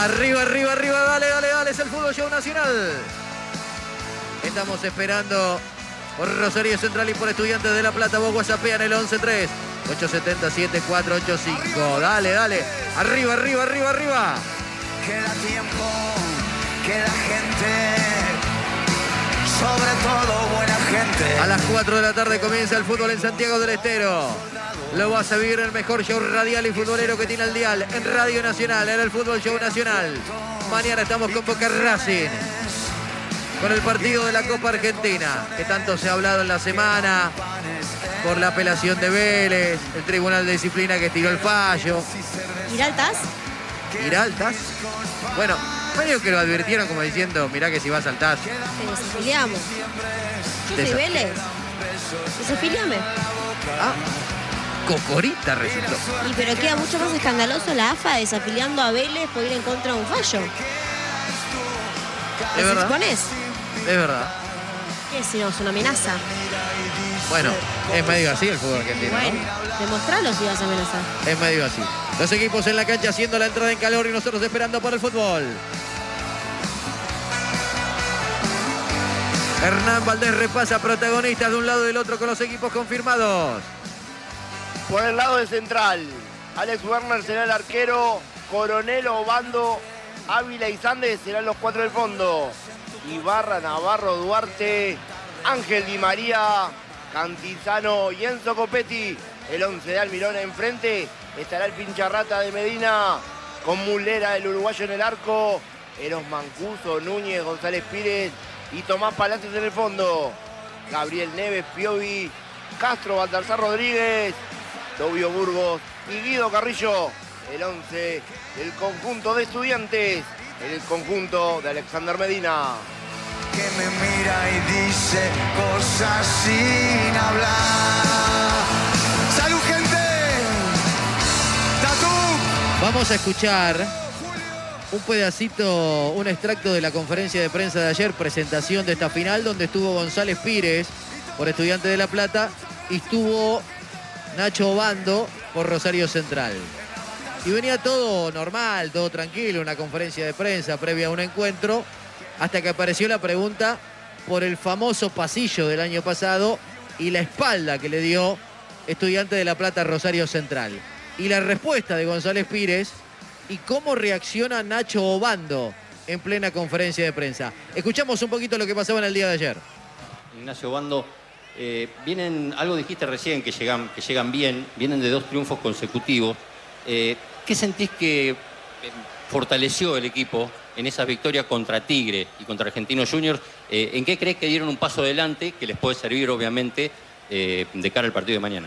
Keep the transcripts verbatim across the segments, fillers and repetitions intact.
Arriba, arriba, arriba, dale, dale, dale, es el Fútbol Show Nacional. Estamos esperando por Rosario Central y por Estudiantes de La Plata. Vos whatsappean el once tres ocho siete cero siete cuatro ocho cinco. Dale, dale. Arriba, arriba, arriba, arriba. Queda tiempo, queda gente, sobre todo buena gente. A las cuatro de la tarde comienza el fútbol en Santiago del Estero. Lo vas a vivir en el mejor show radial y futbolero que tiene el dial en Radio Nacional, en el Fútbol Show Nacional. Mañana estamos con Boca Racing, con el partido de la Copa Argentina, que tanto se ha hablado en la semana, por la apelación de Vélez, el Tribunal de Disciplina que tiró el fallo. ¿Giraltas? ¿Giraltas? Bueno, medio que lo advirtieron como diciendo, mirá que si vas a saltar. Te desafiliamos. Yo soy Desa- Vélez. Desafiliame. Ah, Cocorita resultó. Y pero queda mucho más escandaloso la A F A desafiliando a Vélez por ir en contra de un fallo. Es ¿Te verdad. expones? Es verdad. ¿Qué si no? Es una amenaza. Bueno, es medio así el fútbol argentino, Bueno, ¿no? demostralo si vas a amenazar. Es medio así. Los equipos en la cancha haciendo la entrada en calor y nosotros esperando por el fútbol. Hernán Valdés repasa protagonistas de un lado y del otro con los equipos confirmados. Por el lado de Central, Alex Werner será el arquero, Coronel, Obando, Ávila y Sandes serán los cuatro del fondo. Ibarra, Navarro, Duarte, Ángel Di María, Cantizano y Enzo Copetti. El once de Almirón enfrente estará el pincharrata de Medina, con Mulera, el uruguayo en el arco, Eros Mancuso, Núñez, González Pires y Tomás Palacios en el fondo. Gabriel Neves, Piovi, Castro, Baltasar Rodríguez, Tobio Burgos y Guido Carrillo. El once del conjunto de Estudiantes, el conjunto de Alexander Medina. Que me mira y dice cosas sin hablar. ¡Salud, gente! ¡Tatú! Vamos a escuchar un pedacito, un extracto de la conferencia de prensa de ayer, presentación de esta final, donde estuvo González Pires por Estudiantes de La Plata y estuvo Nacho Obando por Rosario Central. Y venía todo normal, todo tranquilo, una conferencia de prensa previa a un encuentro, hasta que apareció la pregunta por el famoso pasillo del año pasado y la espalda que le dio Estudiantes de La Plata a Rosario Central. Y la respuesta de González Pires y cómo reacciona Nacho Obando en plena conferencia de prensa. Escuchamos un poquito lo que pasaba en el día de ayer. Ignacio Obando, eh, vienen, algo dijiste recién, que llegan, que llegan bien, vienen de dos triunfos consecutivos. Eh, ¿Qué sentís que eh, fortaleció el equipo en esas victorias contra Tigre y contra Argentinos Juniors? Eh, ¿En qué crees que dieron un paso adelante que les puede servir, obviamente, eh, de cara al partido de mañana?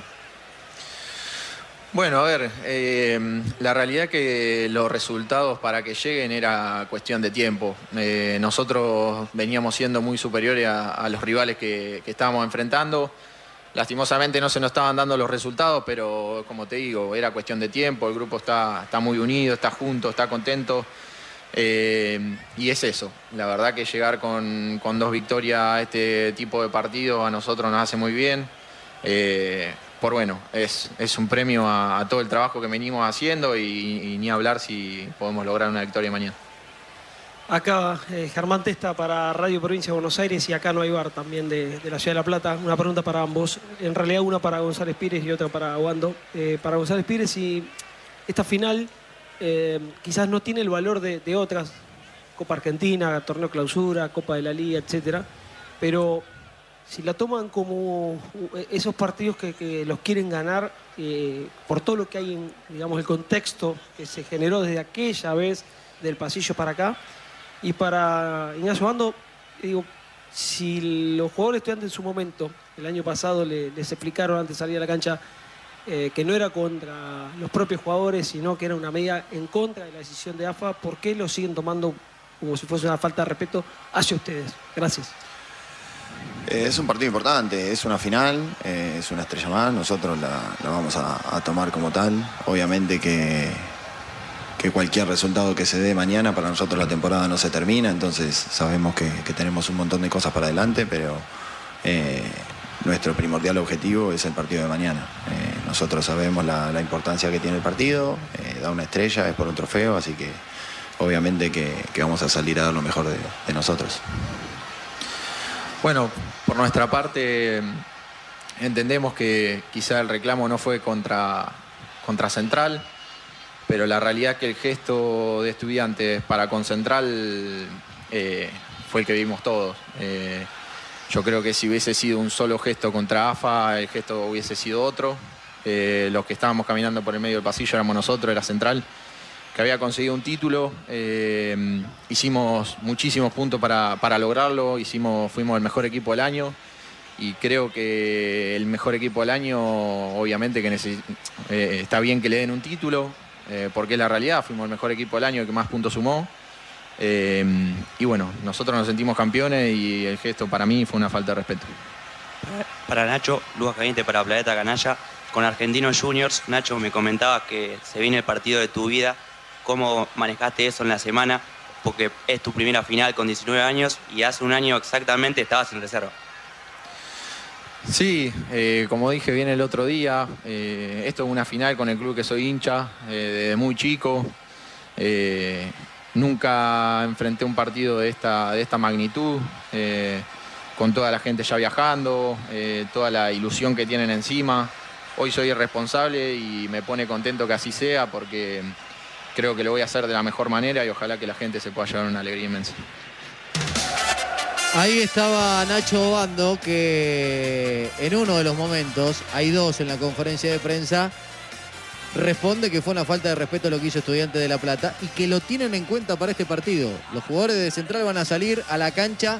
Bueno, a ver, eh, la realidad que los resultados para que lleguen era cuestión de tiempo. Eh, nosotros veníamos siendo muy superiores a, a los rivales que, que estábamos enfrentando. Lastimosamente no se nos estaban dando los resultados, pero como te digo, era cuestión de tiempo. El grupo está, está muy unido, está junto, está contento. Eh, y es eso. La verdad que llegar con, con dos victorias a este tipo de partido a nosotros nos hace muy bien. Eh, por bueno, es, es un premio a, a todo el trabajo que venimos haciendo y, y ni hablar si podemos lograr una victoria mañana. Acá eh, Germán Testa para Radio Provincia de Buenos Aires y acá no hay bar también de, de la Ciudad de La Plata. Una pregunta para ambos. En realidad una para González Pires y otra para Obando. Eh, para González Pires, si esta final eh, quizás no tiene el valor de, de otras, Copa Argentina, Torneo Clausura, Copa de la Liga, etcétera, pero si la toman como esos partidos que, que los quieren ganar eh, por todo lo que hay en, digamos, el contexto que se generó desde aquella vez del pasillo para acá. Y para Ignacio Obando, digo, si los jugadores estudiantes en su momento, el año pasado le, les explicaron antes de salir a la cancha eh, que no era contra los propios jugadores, sino que era una medida en contra de la decisión de A F A, ¿por qué lo siguen tomando como si fuese una falta de respeto hacia ustedes? Gracias. Eh, es un partido importante, es una final, eh, es una estrella más, nosotros la, la vamos a, a tomar como tal. Obviamente que, que cualquier resultado que se dé mañana, para nosotros la temporada no se termina, entonces sabemos que, que tenemos un montón de cosas para adelante, pero eh, nuestro primordial objetivo es el partido de mañana. Eh, nosotros sabemos la, la importancia que tiene el partido, eh, da una estrella, es por un trofeo, así que obviamente que, que vamos a salir a dar lo mejor de, de nosotros. Bueno, por nuestra parte entendemos que quizá el reclamo no fue contra, contra Central, pero la realidad es que el gesto de Estudiantes para con Central eh, fue el que vimos todos. Eh, yo creo que si hubiese sido un solo gesto contra A F A, el gesto hubiese sido otro. Eh, los que estábamos caminando por el medio del pasillo éramos nosotros, era Central, que había conseguido un título. Eh, hicimos muchísimos puntos para, para lograrlo, hicimos, fuimos el mejor equipo del año y creo que el mejor equipo del año, obviamente que neces- eh, está bien que le den un título, eh, porque es la realidad, fuimos el mejor equipo del año que más puntos sumó. Eh, y bueno, nosotros nos sentimos campeones y el gesto para mí fue una falta de respeto. Para Nacho, Lucas Caliente para Planeta Canalla. Con Argentinos Juniors, Nacho, me comentabas que se viene el partido de tu vida. ¿Cómo manejaste eso en la semana? Porque es tu primera final con diecinueve años y hace un año exactamente estabas en reserva. Sí, eh, como dije bien el otro día, eh, esto es una final con el club que soy hincha, eh, desde muy chico. Eh, nunca enfrenté un partido de esta, de esta magnitud, eh, con toda la gente ya viajando, eh, toda la ilusión que tienen encima. Hoy soy el responsable y me pone contento que así sea porque creo que lo voy a hacer de la mejor manera y ojalá que la gente se pueda llevar una alegría inmensa. Ahí estaba Nacho Obando, que en uno de los momentos, hay dos en la conferencia de prensa, responde que fue una falta de respeto lo que hizo Estudiantes de La Plata y que lo tienen en cuenta para este partido. Los jugadores de Central van a salir a la cancha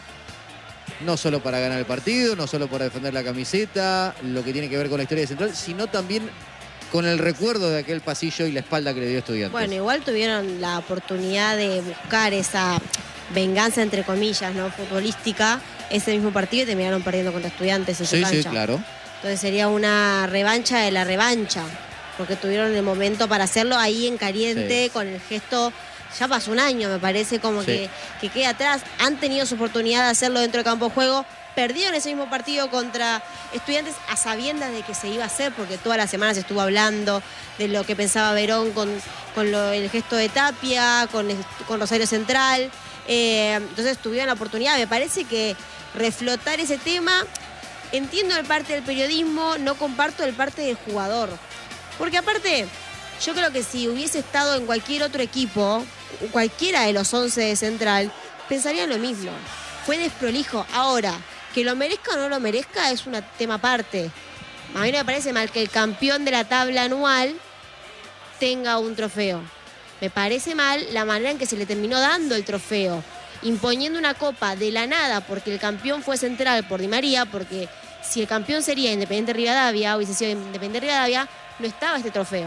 no solo para ganar el partido, no solo para defender la camiseta, lo que tiene que ver con la historia de Central, sino también con el recuerdo de aquel pasillo y la espalda que le dio Estudiantes. Bueno, igual tuvieron la oportunidad de buscar esa venganza, entre comillas, ¿no? Futbolística, ese mismo partido y terminaron perdiendo contra Estudiantes en su Sí, cancha. sí, claro. Entonces sería una revancha de la revancha, porque tuvieron el momento para hacerlo ahí en caliente, Sí. con el gesto. Ya pasó un año, me parece, como Sí. que, que queda atrás. Han tenido su oportunidad de hacerlo dentro del campo de juego. Perdieron ese mismo partido contra Estudiantes a sabiendas de que se iba a hacer, porque todas las semanas estuvo hablando de lo que pensaba Verón con, con lo- el gesto de Tapia, con, con Rosario Central. Eh, entonces tuvieron la oportunidad. Me parece que reflotar ese tema, entiendo el parte del periodismo, no comparto el parte del jugador. Porque aparte, yo creo que si hubiese estado en cualquier otro equipo, cualquiera de los once de Central, pensarían lo mismo. Fue desprolijo. Ahora, que lo merezca o no lo merezca es un tema aparte. A mí no me parece mal que el campeón de la tabla anual tenga un trofeo. Me parece mal la manera en que se le terminó dando el trofeo, imponiendo una copa de la nada porque el campeón fue Central por Di María, porque si el campeón sería Independiente Rivadavia, hubiese sido Independiente Rivadavia, no estaba este trofeo.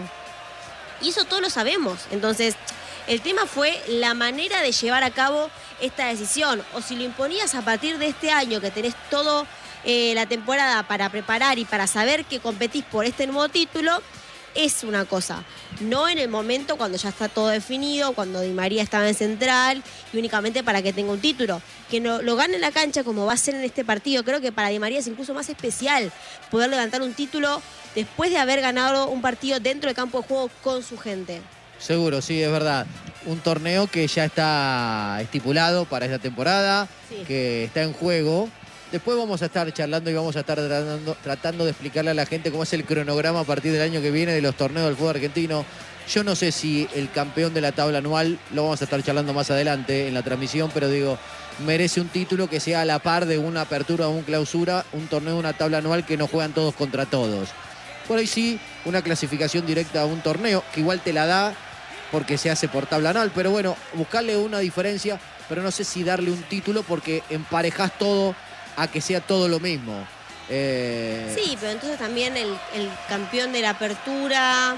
Y eso todos lo sabemos. Entonces, el tema fue la manera de llevar a cabo esta decisión. O si lo imponías a partir de este año, que tenés toda eh, la temporada para preparar y para saber que competís por este nuevo título, es una cosa. No en el momento cuando ya está todo definido, cuando Di María estaba en Central y únicamente para que tenga un título. Que no, lo gane en la cancha como va a ser en este partido. Creo que para Di María es incluso más especial poder levantar un título después de haber ganado un partido dentro del campo de juego con su gente. Seguro, sí, es verdad. Un torneo que ya está estipulado para esta temporada, Sí. que está en juego. Después vamos a estar charlando y vamos a estar tratando, tratando de explicarle a la gente cómo es el cronograma a partir del año que viene de los torneos del fútbol argentino. Yo no sé si el campeón de la tabla anual, lo vamos a estar charlando más adelante en la transmisión, pero digo, merece un título que sea a la par de una apertura o una clausura, un torneo de una tabla anual que no juegan todos contra todos. Por ahí sí, una clasificación directa a un torneo, que igual te la da porque se hace por tabla anual, pero bueno, buscarle una diferencia, pero no sé si darle un título porque emparejás todo a que sea todo lo mismo. Eh... Sí, pero entonces también el, el campeón de la apertura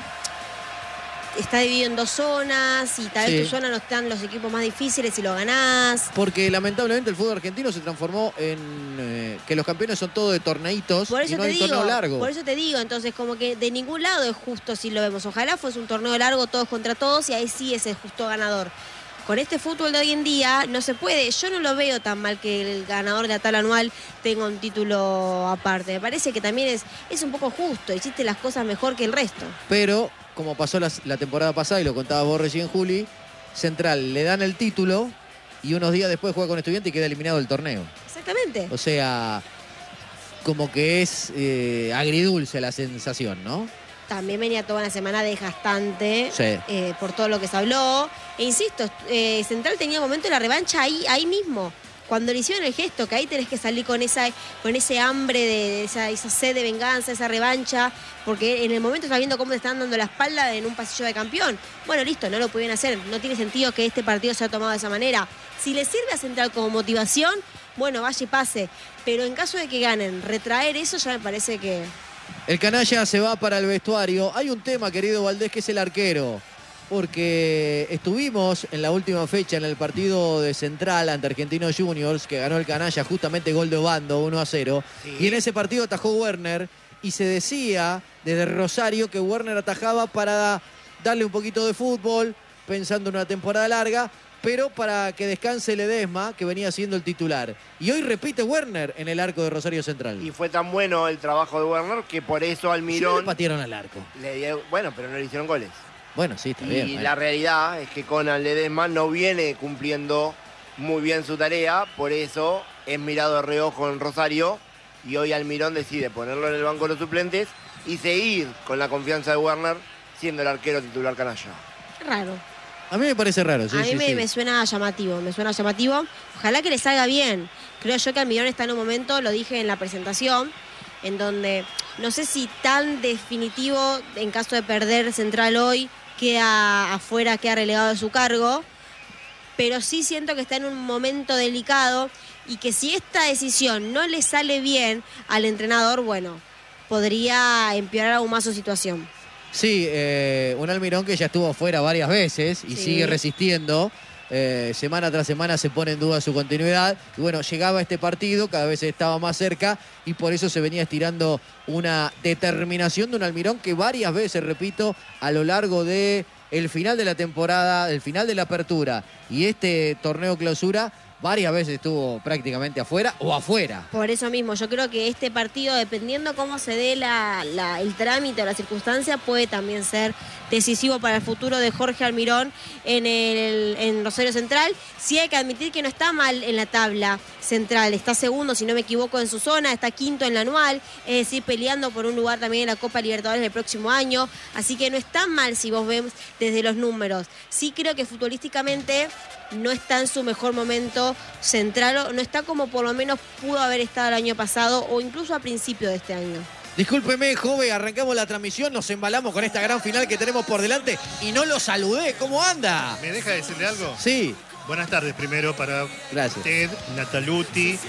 está dividido en dos zonas y tal vez Sí. tu zona no están los equipos más difíciles y lo ganás. Porque lamentablemente el fútbol argentino se transformó en eh, que los campeones son todos de torneitos Por y eso no te hay digo, torneo largo. por eso te digo, entonces como que de ningún lado es justo si lo vemos. Ojalá fuese un torneo largo, todos contra todos, y ahí sí es el justo ganador. Con este fútbol de hoy en día no se puede. Yo no lo veo tan mal que el ganador de la tabla anual tenga un título aparte. Me parece que también es, es un poco justo, hiciste las cosas mejor que el resto. Pero, como pasó la, la temporada pasada, y lo contabas vos recién, Juli, Central le dan el título y unos días después juega con Estudiantes y queda eliminado del torneo. Exactamente. O sea, como que es eh, agridulce la sensación, ¿no? También venía toda una semana desgastante Sí. eh, por todo lo que se habló. E insisto, eh, Central tenía momento de la revancha ahí, ahí mismo. Cuando le hicieron el gesto, que ahí tenés que salir con esa, con ese hambre, de, de esa, esa sed de venganza, esa revancha, porque en el momento estás viendo cómo te están dando la espalda en un pasillo de campeón. Bueno, listo, no lo pudieron hacer. No tiene sentido que este partido se haya tomado de esa manera. Si le sirve a Central como motivación, bueno, vaya y pase. Pero en caso de que ganen, retraer eso ya me parece que... El canalla se va para el vestuario. Hay un tema, querido Valdés, que es el arquero. Porque estuvimos en la última fecha en el partido de Central ante Argentinos Juniors, que ganó el canalla, justamente gol de Obando, uno a cero. Sí. Y en ese partido atajó Werner y se decía desde Rosario que Werner atajaba para darle un poquito de fútbol, pensando en una temporada larga, pero para que descanse Ledesma, que venía siendo el titular. Y hoy repite Werner en el arco de Rosario Central. Y fue tan bueno el trabajo de Werner que por eso Almirón... Sí, le patearon al arco. Le dio, bueno, pero no le hicieron goles. Bueno, sí, está y bien. Y bueno. la realidad es que Conan Ledesma no viene cumpliendo muy bien su tarea, por eso es mirado de reojo en Rosario y hoy Almirón decide ponerlo en el banco de los suplentes y seguir con la confianza de Werner siendo el arquero titular canalla. Raro. A mí me parece raro, sí, A mí sí, me, sí. me suena llamativo, me suena llamativo. Ojalá que le salga bien. Creo yo que Almirón está en un momento, lo dije en la presentación, en donde no sé si tan definitivo, en caso de perder Central hoy, queda afuera, queda relegado de su cargo, pero sí siento que está en un momento delicado y que si esta decisión no le sale bien al entrenador, bueno, podría empeorar aún más su situación. Sí, eh, un Almirón que ya estuvo fuera varias veces y Sí. sigue resistiendo. Eh, semana tras semana se pone en duda su continuidad. Y bueno, llegaba este partido, cada vez estaba más cerca y por eso se venía estirando una determinación de un Almirón que varias veces, repito, a lo largo de el final de la temporada, el final de la apertura y este torneo clausura, varias veces estuvo prácticamente afuera o afuera. Por eso mismo, yo creo que este partido, dependiendo cómo se dé la, la, el trámite o la circunstancia, puede también ser decisivo para el futuro de Jorge Almirón en, el, en Rosario Central. Sí hay que admitir que no está mal en la tabla central, está segundo, si no me equivoco, en su zona, está quinto en la anual, es decir, peleando por un lugar también en la Copa Libertadores del próximo año, así que no está mal si vos ves desde los números. Sí creo que futbolísticamente no está en su mejor momento Central, no está como por lo menos pudo haber estado el año pasado o incluso a principio de este año. Discúlpeme, joven, arrancamos la transmisión, nos embalamos con esta gran final que tenemos por delante y no lo saludé. ¿Cómo anda? ¿Me deja decirle algo? Sí. Buenas tardes primero para Gracias. usted, Nataluti,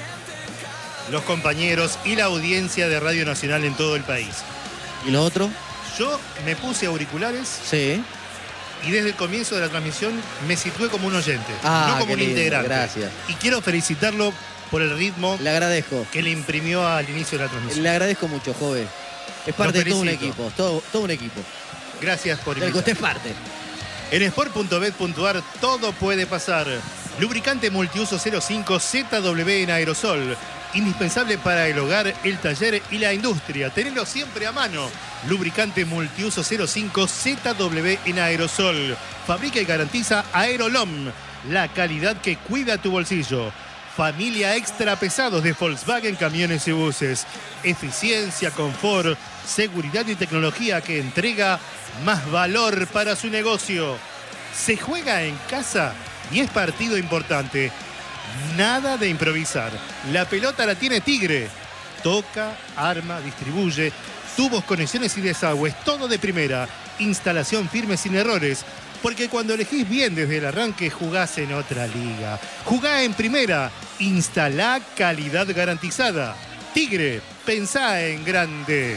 los compañeros y la audiencia de Radio Nacional en todo el país. ¿Y lo otro? Yo me puse auriculares Sí. y desde el comienzo de la transmisión me situé como un oyente, Ah, no como qué un lindo, integrante. gracias. Y quiero felicitarlo por el ritmo Le agradezco. que le imprimió al inicio de la transmisión. Le agradezco mucho, joven. Es parte Lo de todo un felicito. equipo, todo, todo un equipo. Gracias por Del que invitar. usted es parte. En sport punto bet punto a r todo puede pasar. Lubricante multiuso cero cinco Z W en aerosol. Indispensable para el hogar, el taller y la industria. Tenelo siempre a mano. Lubricante multiuso cero cinco Z W en aerosol. Fabrica y garantiza Aerolom. La calidad que cuida tu bolsillo. Familia extra pesados de Volkswagen Camiones y Buses. Eficiencia, confort, seguridad y tecnología que entrega más valor para su negocio. Se juega en casa y es partido importante. Nada de improvisar. La pelota la tiene Tigre. Toca, arma, distribuye. Tubos, conexiones y desagües. Todo de primera. Instalación firme sin errores. Porque cuando elegís bien desde el arranque, jugás en otra liga. Jugá en primera. Instalá calidad garantizada. Tigre, pensá en grande.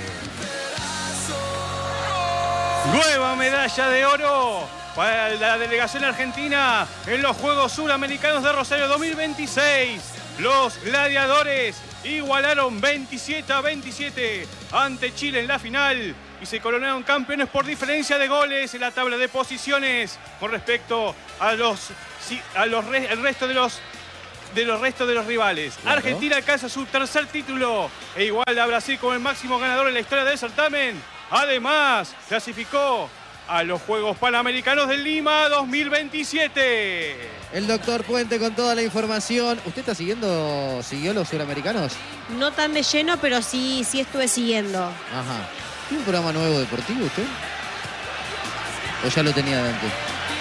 Nueva medalla de oro para la delegación argentina en los Juegos Suramericanos de Rosario dos mil veintiséis. Los gladiadores igualaron veintisiete a veintisiete ante Chile en la final y se coronaron campeones por diferencia de goles en la tabla de posiciones con respecto a los, a los el resto de los de los restos de los rivales. Claro. Argentina alcanza su tercer título e iguala a Brasil como el máximo ganador en la historia del certamen. Además, clasificó a los Juegos Panamericanos de Lima dos mil veintisiete. El doctor Puente con toda la información. ¿Usted está siguiendo, siguió los suramericanos? No tan de lleno, pero sí, sí estuve siguiendo. Ajá. ¿Tiene un programa nuevo deportivo usted? ¿O ya lo tenía de antes?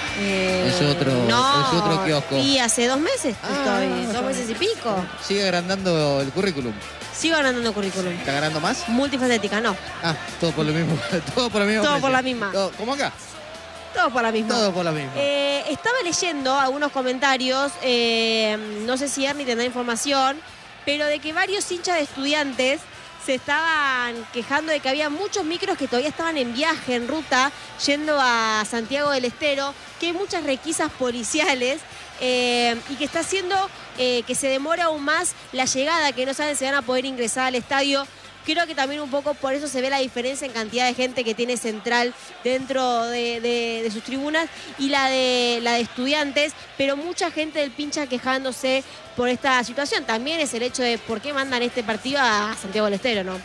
Eh, es otro, no, es otro kiosco. Y hace dos meses Ah, estoy, dos meses y pico. Sigue agrandando el currículum. Sigo agrandando currículum. ¿Está ganando más? Multifacética, no. Ah, todo por lo mismo. Todo por la misma. Todo precio. por la misma. Todo, ¿Cómo acá? Todo por la misma. Todo por la misma. Eh, estaba leyendo algunos comentarios, eh, no sé si Ernie tendrá información, pero de que varios hinchas de Estudiantes se estaban quejando de que había muchos micros que todavía estaban en viaje, en ruta, yendo a Santiago del Estero, que hay muchas requisas policiales eh, y que está haciendo eh, que se demore aún más la llegada, que no saben si van a poder ingresar al estadio. Creo que también un poco por eso se ve la diferencia en cantidad de gente que tiene Central dentro de, de, de sus tribunas y la de, la de Estudiantes, pero mucha gente del pincha quejándose por esta situación. También es el hecho de por qué mandan este partido a Santiago del Estero, ¿no?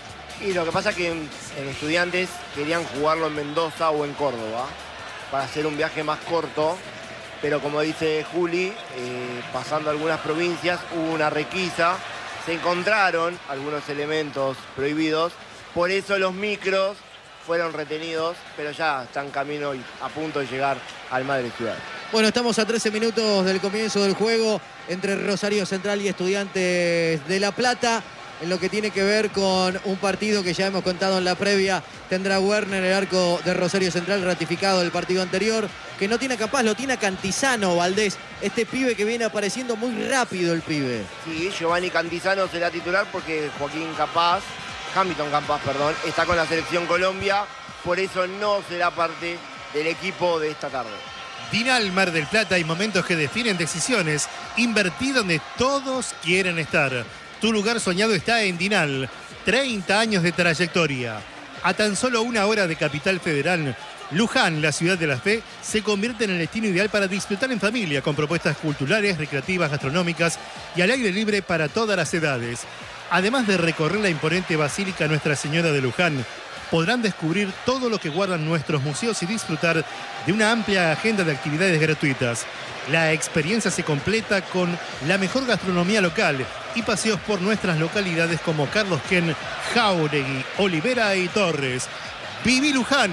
Y lo que pasa es que en, en Estudiantes querían jugarlo en Mendoza o en Córdoba para hacer un viaje más corto, pero como dice Juli, eh, pasando algunas provincias hubo una requisa. Se encontraron algunos elementos prohibidos, por eso los micros fueron retenidos, pero ya están camino y a punto de llegar al Madre Ciudad. Bueno, estamos a trece minutos del comienzo del juego entre Rosario Central y Estudiantes de La Plata. En lo que tiene que ver con un partido que ya hemos contado en la previa, tendrá Werner el arco de Rosario Central ratificado del partido anterior, que no tiene capaz, lo tiene a Cantizano, Valdés, este pibe que viene apareciendo muy rápido el pibe. Sí, Giovanni Cantizano será titular porque Joaquín Capaz, Hamilton Capaz, perdón, está con la selección Colombia, por eso no será parte del equipo de esta tarde. Dinal Mar del Plata, hay momentos que definen decisiones. Invertí donde todos quieren estar. Tu lugar soñado está en Dinal. treinta años de trayectoria. A tan solo una hora de Capital Federal, Luján, la ciudad de la fe, se convierte en el destino ideal para disfrutar en familia, con propuestas culturales, recreativas, gastronómicas y al aire libre para todas las edades. Además de recorrer la imponente Basílica Nuestra Señora de Luján, podrán descubrir todo lo que guardan nuestros museos y disfrutar de una amplia agenda de actividades gratuitas. La experiencia se completa con la mejor gastronomía local y paseos por nuestras localidades como Carlos Ken, Jáuregui, Olivera y Torres. Viví Luján,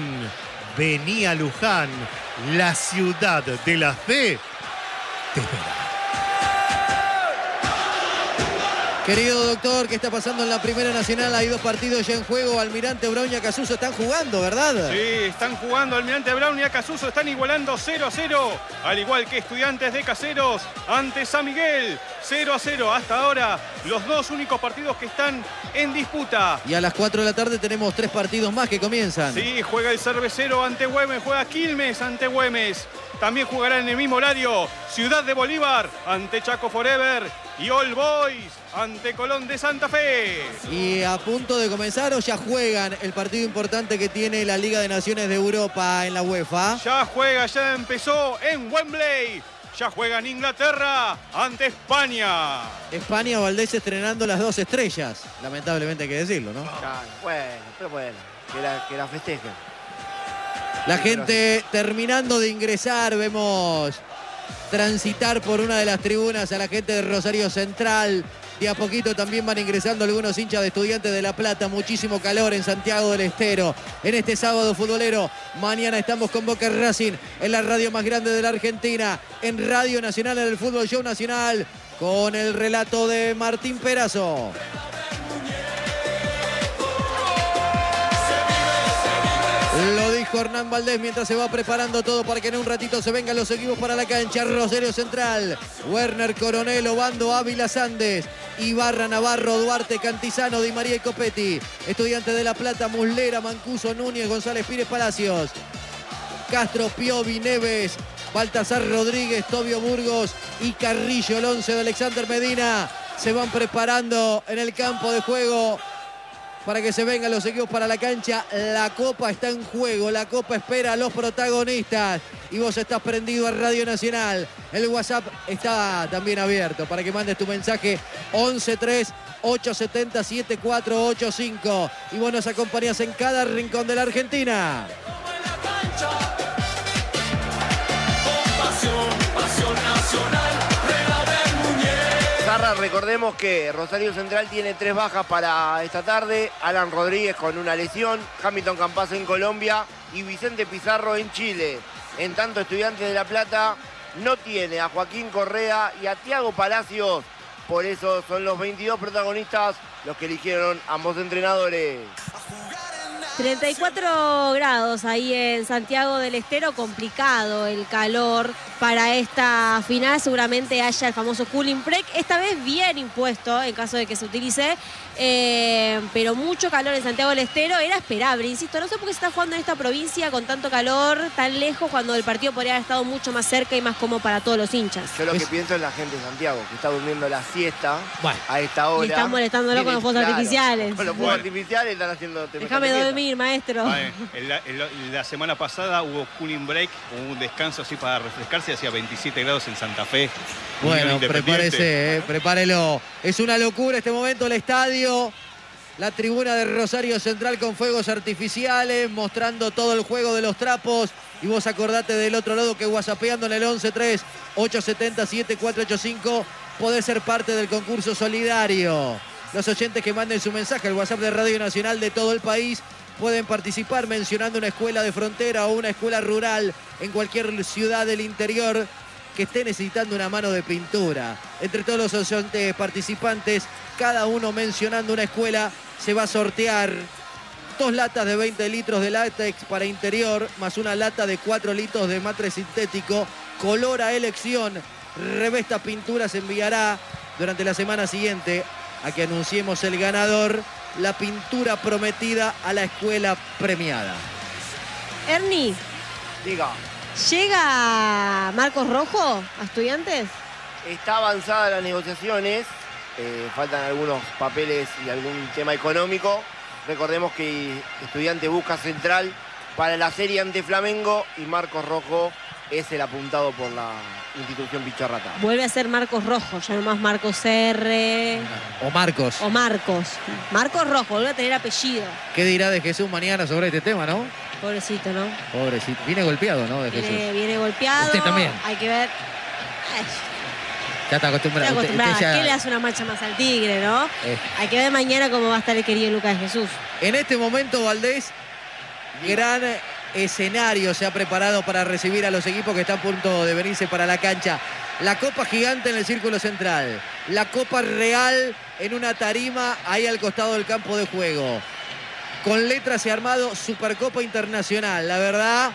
vení a Luján, la ciudad de la fe te espera. Querido doctor, ¿qué está pasando en la Primera Nacional? Hay dos partidos ya en juego. Almirante Brown y Acasuso están jugando, ¿verdad? Sí, están jugando Almirante Brown y Acasuso. Están igualando cero a cero. Al igual que Estudiantes de Caseros ante San Miguel. cero a cero. Hasta ahora, los dos únicos partidos que están en disputa. Y a las cuatro de la tarde tenemos tres partidos más que comienzan. Sí, juega el Cervecero ante Güemes. Juega Quilmes ante Güemes. También jugará en el mismo horario Ciudad de Bolívar ante Chaco Forever. Y All Boys ante Colón de Santa Fe. Y a punto de comenzar o ya juegan el partido importante que tiene la Liga de Naciones de Europa en la UEFA. Ya juega, ya empezó en Wembley. Ya juega en Inglaterra ante España. España, Valdés estrenando las dos estrellas. Lamentablemente hay que decirlo, ¿no? Claro, bueno, pero bueno, que la, que la festejen. La gente terminando de ingresar, vemos transitar por una de las tribunas a la gente de Rosario Central. De a poquito también van ingresando algunos hinchas de Estudiantes de La Plata. Muchísimo calor en Santiago del Estero en este sábado futbolero. Mañana estamos con Boca Racing en la radio más grande de la Argentina, en Radio Nacional, en el Fútbol Show Nacional, con el relato de Martín Perazo. Lo dijo Hernán Valdés mientras se va preparando todo para que en un ratito se vengan los equipos para la cancha. Rosario Central, Werner, Coronel, Obando, Ávila, Sandes, Ibarra, Navarro, Duarte, Cantizano, Di María y Copetti. Estudiantes de La Plata, Muslera, Mancuso, Núñez, González Pires, Palacios, Castro, Piovi, Neves, Baltasar Rodríguez, Tobio Burgos y Carrillo. El once de Alexander Medina se van preparando en el campo de juego para que se vengan los equipos para la cancha. La Copa está en juego, la Copa espera a los protagonistas. Y vos estás prendido a Radio Nacional. El WhatsApp está también abierto para que mandes tu mensaje once tres ocho siete cero siete cuatro ocho cinco. Y vos nos acompañás en cada rincón de la Argentina. Zarra, recordemos que Rosario Central tiene tres bajas para esta tarde. Alan Rodríguez con una lesión, Hamilton Campazo en Colombia y Vicente Pizarro en Chile. En tanto, Estudiantes de La Plata no tiene a Joaquín Correa y a Tiago Palacios. Por eso son los veintidós protagonistas los que eligieron ambos entrenadores. treinta y cuatro grados ahí en Santiago del Estero, complicado el calor para esta final. Seguramente haya el famoso cooling break, esta vez bien impuesto en caso de que se utilice, eh, pero mucho calor en Santiago del Estero, era esperable, insisto, no sé por qué se está jugando en esta provincia con tanto calor, tan lejos, cuando el partido podría haber estado mucho más cerca y más cómodo para todos los hinchas. Yo lo que pienso es la gente de Santiago, que está durmiendo la siesta bueno. a esta hora. Y están molestándolo con los fuegos claro, artificiales. Con los fuegos bueno. artificiales están haciendo... Déjame dormir, maestro. Vale. En la, en la, la semana pasada hubo cooling break, hubo un descanso así para refrescarse, hacía veintisiete grados en Santa Fe. Bueno, prepárese, eh, prepárelo. Es una locura este momento el estadio. La tribuna de Rosario Central con fuegos artificiales, mostrando todo el juego de los trapos. Y vos acordate del otro lado que whatsappeando en el once tres ocho siete cero siete cuatro ocho cinco podés ser parte del concurso solidario. Los oyentes que manden su mensaje al WhatsApp de Radio Nacional de todo el país pueden participar mencionando una escuela de frontera o una escuela rural en cualquier ciudad del interior que esté necesitando una mano de pintura. Entre todos los oyentes participantes, cada uno mencionando una escuela, se va a sortear dos latas de veinte litros de látex para interior, más una lata de cuatro litros de matre sintético, color a elección. Revesta Pintura se enviará durante la semana siguiente a que anunciemos el ganador, la pintura prometida a la escuela premiada. Ernie, diga. ¿Llega Marcos Rojo a Estudiantes? Está avanzada las negociaciones, eh, faltan algunos papeles y algún tema económico. Recordemos que Estudiantes busca central para la serie ante Flamengo y Marcos Rojo es el apuntado por la institución Picharrata. Vuelve a ser Marcos Rojo, ya no más Marcos R. O Marcos. O Marcos. Marcos Rojo, vuelve a tener apellido. ¿Qué dirá de Jesús mañana sobre este tema, no? Pobrecito, ¿no? Pobrecito. Viene golpeado, ¿no? De viene, Jesús. Viene golpeado. Usted también. Hay que ver. Ay, ya está acostumbrado. está acostumbrado. Usted, usted ya... ¿Qué le hace una marcha más al tigre, no? Eh. Hay que ver mañana cómo va a estar el querido Lucas Jesús. En este momento, Valdés, gran escenario se ha preparado para recibir a los equipos que están a punto de venirse para la cancha. La Copa Gigante en el Círculo Central. La Copa Real en una tarima ahí al costado del campo de juego. Con letras se ha armado Supercopa Internacional. La verdad,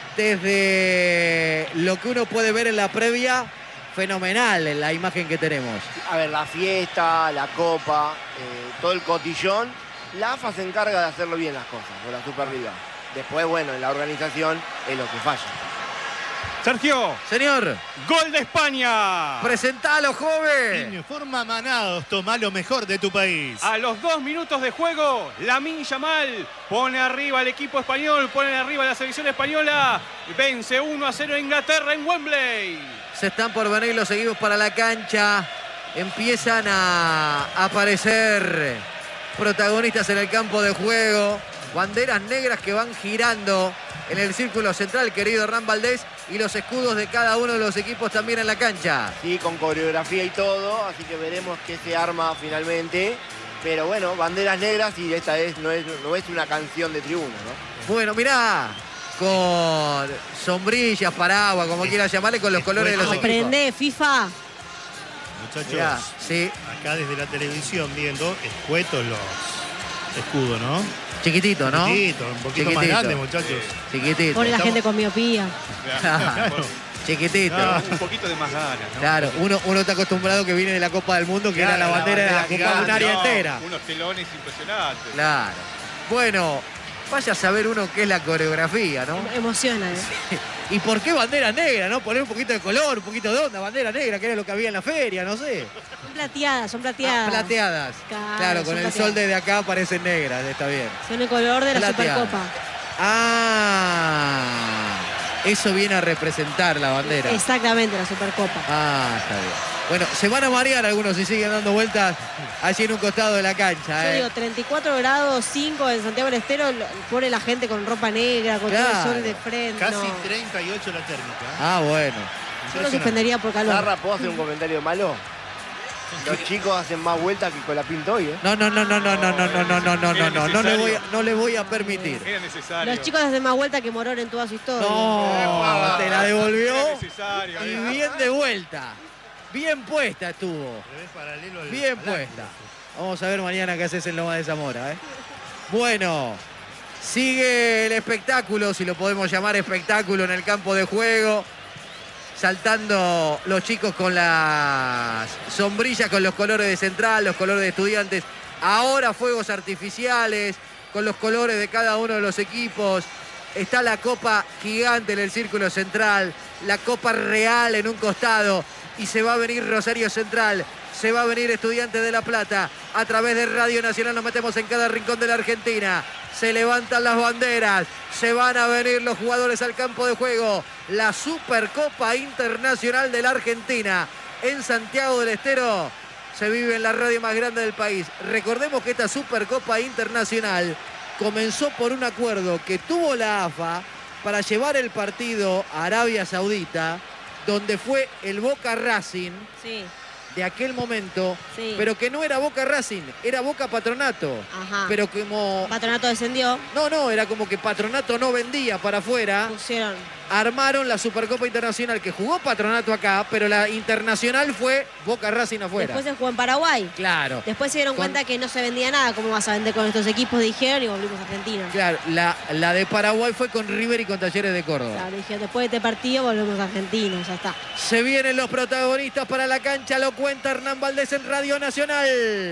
desde lo que uno puede ver en la previa, fenomenal en la imagen que tenemos. A ver, la fiesta, la copa, eh, todo el cotillón. La A F A se encarga de hacerlo bien las cosas, con la Superliga. Después, bueno, en la organización es lo que falla. Sergio. Señor. Gol de España. Presentalo, joven. Informa Manados, toma lo mejor de tu país. A los dos minutos de juego, Lamine Yamal pone arriba al equipo español, pone arriba a la selección española. Vence uno a cero a Inglaterra en Wembley. Se están por venir los equipos para la cancha. Empiezan a aparecer protagonistas en el campo de juego. Banderas negras que van girando en el círculo central, querido Hernán Valdés, y los escudos de cada uno de los equipos también en la cancha. Sí, con coreografía y todo, así que veremos qué se arma finalmente. Pero bueno, banderas negras y esta vez no es, no es una canción de tribuna, ¿no? Bueno, mirá, con sombrillas, paraguas, como quieras llamarle, con los colores de los equipos. Aprende, FIFA. Muchachos, mirá, sí. Acá desde la televisión viendo, escuetos los escudos, ¿no? Chiquitito, ¿no? Chiquitito, un poquito Chiquitito. más grande, muchachos. Chiquitito. Pone la Estamos... gente con miopía. Claro. Chiquitito. No, un poquito de más ganas, ¿no? Claro, uno, uno está acostumbrado que viene de la Copa del Mundo, que Claro, era la bandera de la Copa de un área No, entera. Unos telones impresionantes. Claro. Bueno, vaya a saber uno qué es la coreografía, ¿no? Emociona, ¿eh? ¿Y por qué bandera negra, no? Poner un poquito de color, un poquito de onda, bandera negra, que era lo que había en la feria, no sé. Son plateadas, son plateadas. Ah, plateadas. Claro, Claro, con son el plateadas. sol desde acá parecen negras, está bien. Son el color de la Plateadas. Supercopa. Ah. Eso viene a representar la bandera. Exactamente, la Supercopa. Ah, está bien. Bueno, se van a marear algunos si siguen dando vueltas allí en un costado de la cancha. Yo ¿eh? digo, treinta y cuatro grados, cinco en Santiago del Estero, pone la gente con ropa negra, con Claro. todo el sol de frente. Casi no. treinta y ocho la térmica. ¿eh? Ah, bueno. Yo lo suspendería por calor. Zarra, ¿puedo hacer un comentario malo? Los chicos hacen más vueltas que con la pinta hoy, ¿eh? No, no, no, no, no, no, no, no, no, no, no, Era no, no le necesario. voy a, no le voy a permitir. Era necesario. Los chicos hacen más vuelta que Morón en toda su historia. No, te la devolvió Era necesario. y bien de vuelta. Bien puesta estuvo. Revés paralelo al- Bien al puesta. ángulo. Vamos a ver mañana qué haces en Loma de Zamora, ¿eh? Bueno, sigue el espectáculo, si lo podemos llamar espectáculo, en el campo de juego. Saltando los chicos con las sombrillas, con los colores de Central, los colores de Estudiantes. Ahora fuegos artificiales, con los colores de cada uno de los equipos. Está la copa gigante en el círculo central, la copa real en un costado. Y se va a venir Rosario Central, se va a venir Estudiantes de La Plata. A través de Radio Nacional nos metemos en cada rincón de la Argentina. Se levantan las banderas, se van a venir los jugadores al campo de juego. La Supercopa Internacional de la Argentina en Santiago del Estero se vive en la radio más grande del país. Recordemos que esta Supercopa Internacional comenzó por un acuerdo que tuvo la A F A para llevar el partido a Arabia Saudita, donde fue el Boca Racing Sí, de aquel momento, sí. pero que no era Boca Racing, era Boca Patronato. Ajá. Pero como... Patronato descendió, No, no, era como que Patronato no vendía para afuera. pusieron. Armaron la Supercopa Internacional que jugó Patronato acá, pero la internacional fue Boca Racing afuera. Después se jugó en Paraguay. Claro. Después se dieron Con- cuenta que no se vendía nada. ¿Cómo vas a vender con estos equipos? Dijeron y volvimos a Argentina. Claro, la, la de Paraguay fue con River y con Talleres de Córdoba. Claro, dijeron, después de este partido volvemos a Argentina, ya está. Se vienen los protagonistas para la cancha, lo cuenta Hernán Valdés en Radio Nacional.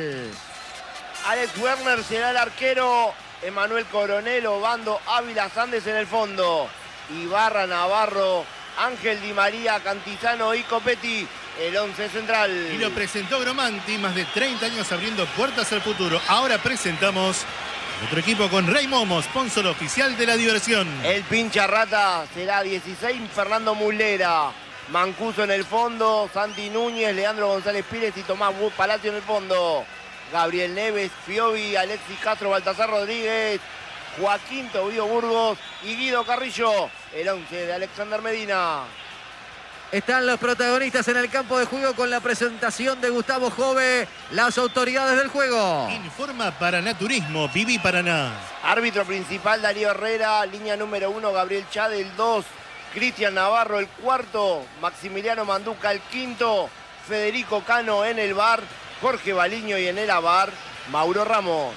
Alex Werner será el arquero. Emanuel Coronel, Obando, Ávila, Sandes en el fondo. Ibarra, Navarro, Ángel Di María, Cantizano y Copetti, el once central. Y lo presentó Gromanti, más de treinta años abriendo puertas al futuro. Ahora presentamos otro equipo con Rey Momo, sponsor oficial de la diversión. El pincha rata será dieciséis, Fernando Mulera. Mancuso en el fondo, Santi Núñez, Leandro González Pires y Tomás Bu- Palacio en el fondo. Gabriel Neves, Fiovi, Alexis Castro, Baltasar Rodríguez, Joaquín Tobío Burgos y Guido Carrillo, el once de Alexander Medina. Están los protagonistas en el campo de juego con la presentación de Gustavo Jove, las autoridades del juego. Informa Paraná Turismo, Viví Paraná. Árbitro principal Darío Herrera, línea número uno Gabriel Chade, el dos, Cristian Navarro el cuarto, Maximiliano Manduca el quinto, Federico Cano en el bar, Jorge Baliño y en el avar, Mauro Ramos.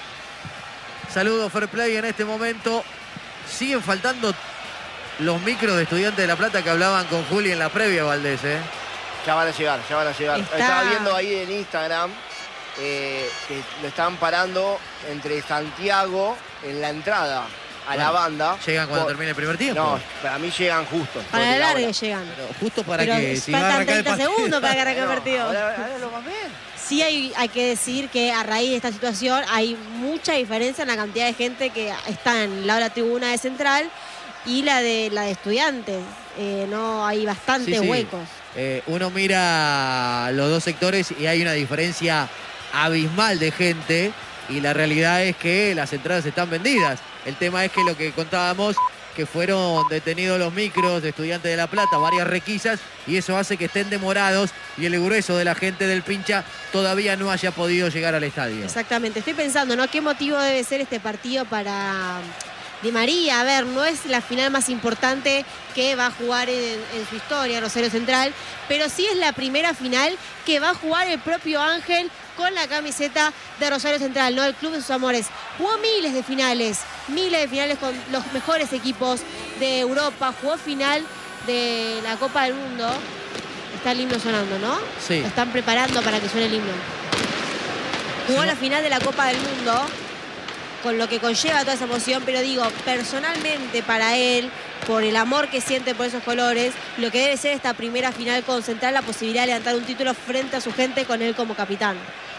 Saludos Fair Play en este momento. Siguen faltando los micros de Estudiantes de La Plata que hablaban con Juli en la previa, Valdés, ¿eh? Ya van a llegar, ya van a llegar. Está- Estaba viendo ahí en Instagram eh, que lo estaban parando entre Santiago en la entrada a la Bueno, banda. ¿Llegan cuando Por- termine el primer tiempo? No, para mí llegan justo. Para sobre el la largue hora. llegan. Pero justo para Pero que si va a faltan arrancar el treinta partido. segundos para que arranque el No, partido. ahora, ahora lo vas a ver. Sí hay, hay que decir que a raíz de esta situación hay mucha diferencia en la cantidad de gente que está en la hora tribuna de Central y la de la de Estudiantes. Eh, no hay bastantes Sí, sí. huecos. Eh, uno mira los dos sectores y hay una diferencia abismal de gente y la realidad es que las entradas están vendidas. El tema es que lo que contábamos, que fueron detenidos los micros de Estudiantes de La Plata, varias requisas, y eso hace que estén demorados y el grueso de la gente del pincha todavía no haya podido llegar al estadio. Exactamente. Estoy pensando, ¿no? ¿Qué motivo debe ser este partido para Di María? A ver, no es la final más importante que va a jugar en, en su historia, Rosario Central, pero sí es la primera final que va a jugar el propio Ángel con la camiseta de Rosario Central, ¿no? El club de sus amores. Jugó miles de finales, miles de finales con los mejores equipos de Europa, jugó final de la Copa del Mundo. Está el himno sonando, ¿no? Sí. Lo están preparando para que suene el himno. Jugó la final de la Copa del Mundo, con lo que conlleva toda esa emoción, pero digo, personalmente para él, por el amor que siente por esos colores, lo que debe ser esta primera final con Central, la posibilidad de levantar un título frente a su gente con él como capitán.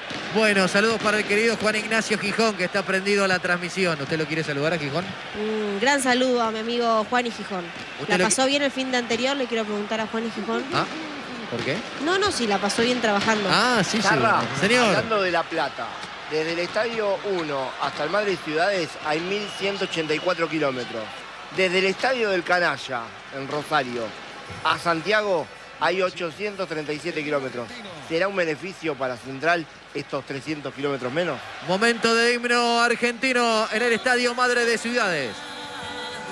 Bueno, saludos para el querido Juan Ignacio Gijón, que está prendido a la transmisión. ¿Usted lo quiere saludar a Gijón? Un gran saludo a mi amigo Juan y Gijón. ¿La lo... pasó bien el fin de anterior? Le quiero preguntar a Juan y Gijón. ¿Ah? ¿Por qué? No, no, sí, la pasó bien trabajando. Ah, sí, Charra, sí. Señor. Hablando de La Plata, desde el Estadio uno hasta el Madrid Ciudades hay mil ciento ochenta y cuatro kilómetros. Desde el Estadio del Canalla, en Rosario, a Santiago hay ochocientos treinta y siete kilómetros. ¿Será un beneficio para Central estos trescientos kilómetros menos? Momento de himno argentino en el Estadio Madre de Ciudades.